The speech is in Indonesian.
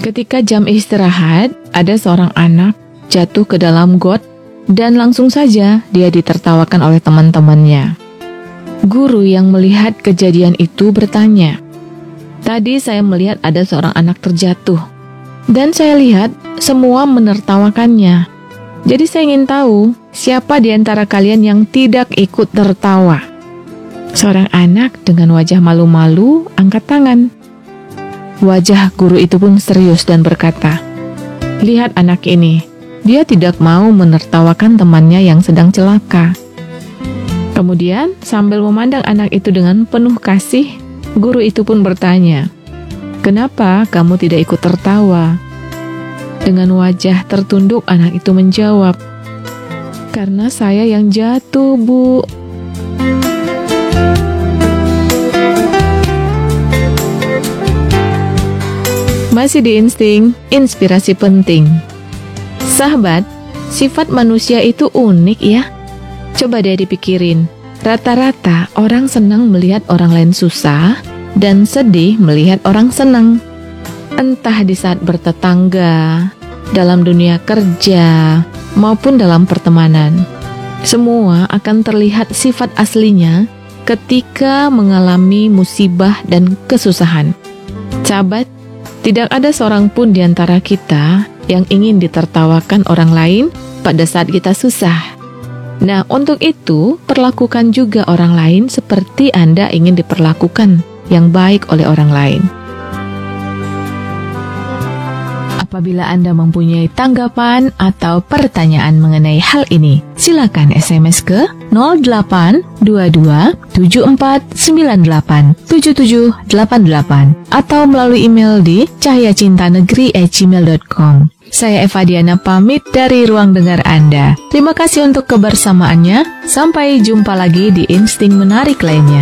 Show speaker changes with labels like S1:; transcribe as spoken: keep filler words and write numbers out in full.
S1: Ketika jam istirahat, ada seorang anak jatuh ke dalam got dan langsung saja dia ditertawakan oleh teman-temannya. Guru yang melihat kejadian itu bertanya, "Tadi saya melihat ada seorang anak terjatuh, dan saya lihat semua menertawakannya. Jadi saya ingin tahu, siapa di antara kalian yang tidak ikut tertawa?" Seorang anak dengan wajah malu-malu angkat tangan. Wajah guru itu pun serius dan berkata, "Lihat anak ini, dia tidak mau menertawakan temannya yang sedang celaka." Kemudian sambil memandang anak itu dengan penuh kasih, guru itu pun bertanya, "Kenapa kamu tidak ikut tertawa?" Dengan wajah tertunduk anak itu menjawab, "Karena saya yang jatuh, Bu." Masih di Insting, inspirasi penting. Sahabat, sifat manusia itu unik ya. Coba deh dipikirin, rata-rata orang senang melihat orang lain susah dan sedih melihat orang senang. Entah di saat bertetangga, dalam dunia kerja, maupun dalam pertemanan. Semua akan terlihat sifat aslinya ketika mengalami musibah dan kesusahan. Sahabat, tidak ada seorang pun di antara kita yang ingin ditertawakan orang lain pada saat kita susah. Nah, untuk itu, perlakukan juga orang lain seperti Anda ingin diperlakukan yang baik oleh orang lain. Apabila Anda mempunyai tanggapan atau pertanyaan mengenai hal ini, silakan S M S ke nol delapan dua dua tujuh empat sembilan delapan tujuh tujuh delapan delapan atau melalui email di cahyacintanegeri at gmail dot com. Saya Eva Diana pamit dari ruang dengar Anda. Terima kasih untuk kebersamaannya. Sampai jumpa lagi di Insting Menarik lainnya.